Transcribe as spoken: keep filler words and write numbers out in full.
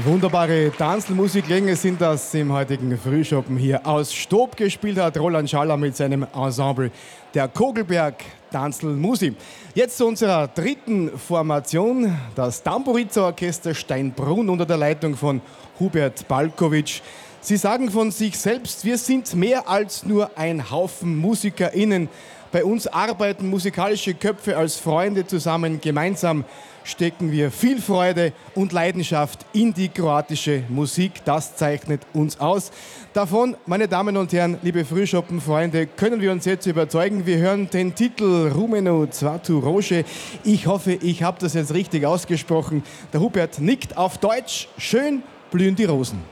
Wunderbare Tanzmusik-Klänge sind das im heutigen Frühschoppen hier aus Stob gespielt hat Roland Schaller mit seinem Ensemble der Kogelberg Tanzlmusi. Jetzt zu unserer dritten Formation, das Tamburiza-Orchester Steinbrunn unter der Leitung von Hubert Balkowitsch. Sie sagen von sich selbst, wir sind mehr als nur ein Haufen MusikerInnen. Bei uns arbeiten musikalische Köpfe als Freunde zusammen. Gemeinsam stecken wir viel Freude und Leidenschaft in die kroatische Musik. Das zeichnet uns aus. Davon, meine Damen und Herren, liebe Frühschoppenfreunde, können wir uns jetzt überzeugen. Wir hören den Titel Rumenu Cvatu Rože. Ich hoffe, ich habe das jetzt richtig ausgesprochen. Der Hubert nickt auf Deutsch. Schön blühen die Rosen.